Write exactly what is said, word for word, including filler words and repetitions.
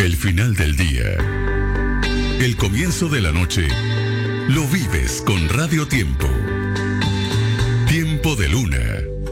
El final del día, el comienzo de la noche, lo vives con Radio Tiempo. Tiempo de Luna.